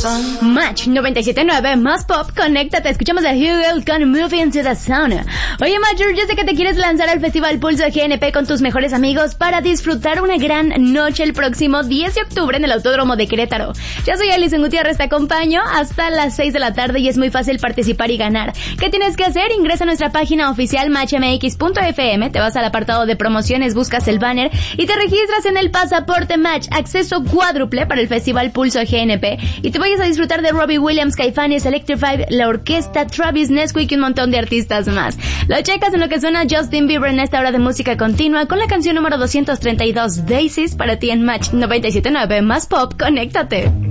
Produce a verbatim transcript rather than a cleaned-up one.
Match noventa y siete punto nueve más pop, conéctate, escuchamos a Hugel con Move Into the Sauna. Oye, Matcher, yo sé que te quieres lanzar al Festival Pulso G N P con tus mejores amigos para disfrutar una gran noche el próximo diez de octubre en el Autódromo de Querétaro. Yo soy Alison Gutiérrez, te acompaño hasta las seis de la tarde y es muy fácil participar y ganar. ¿Qué tienes que hacer? Ingresa a nuestra página oficial match m x punto f m, te vas al apartado de promociones, buscas el banner y te registras en el pasaporte Match, acceso cuádruple para el Festival Pulso G N P, y te vayas a disfrutar de Robbie Williams, Caifanes, Electrified, la orquesta, Travis, Nesquik y un montón de artistas más. Lo checas en lo que suena Justin Bieber en esta hora de música continua con la canción número doscientos treinta y dos, Daisies, para ti en Match noventa y siete punto nueve más pop, conéctate.